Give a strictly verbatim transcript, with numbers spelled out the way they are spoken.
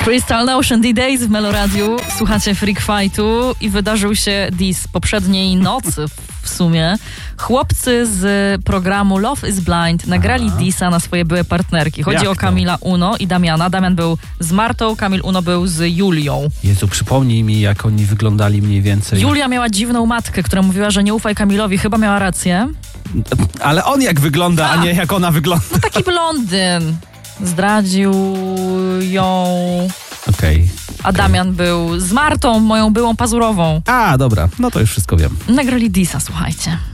Crystal Ocean D-Days w Meloradiu. Słuchacie Freak Fightu i wydarzył się diss poprzedniej nocy w sumie. Chłopcy z programu Love is Blind nagrali Aha. dissa na swoje byłe partnerki. Chodzi Jak o to? Kamila Uno i Damiana. Damian był z Martą, Kamil Uno był z Julią. Jezu, przypomnij mi, jak oni wyglądali mniej więcej. Julia miała dziwną matkę, która mówiła, że nie ufaj Kamilowi. Chyba miała rację. Ale on jak wygląda, a, a nie jak ona wygląda. No taki blondyn. Zdradził ją. Okej. Okay. A Damian był z Martą, moją byłą pazurową. A, dobra, no to już wszystko wiem. Nagrali dissa, słuchajcie.